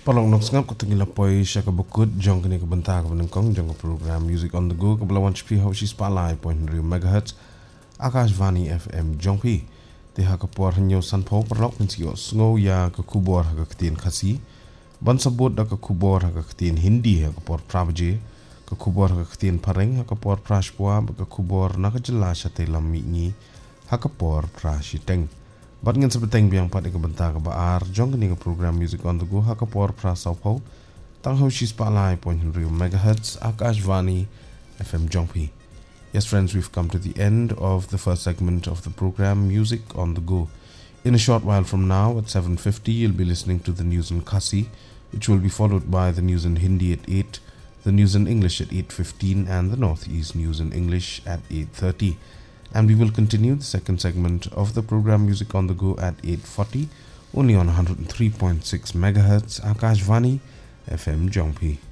Palong nok ngap kutungila poi shaka bukut jong kini kebentar ke benengkong jong program Music on the Go ke belawan HP hausi spalai point MHz Akashvani FM jong pi teha ke por hanyo sanpo perlok pensio sngo ya ke kubor ke ketin khasi ban sebut da ke kubor ke ketin Hindi ke por prabaje ke kubor ke ketin pareng ke por prashpua ke kubor na ke jelas ate lami ni ha ke por prashiteng Bat ngin sebeteng biang pat ke bentar ke baar jong kini ke program Music on the Go ha ke por prasau pau tang hausi spalai point MHz Akashvani FM jong pi. Yes, friends, we've come to the end of the first segment of the program Music on the Go. In a short while from now, at 7:50, you'll be listening to the news in Khasi, which will be followed by the news in Hindi at 8, the news in English at 8:15, and the Northeast news in English at 8:30. And we will continue the second segment of the program Music on the Go at 8:40, only on 103.6 MHz Akashvani FM Jongpi.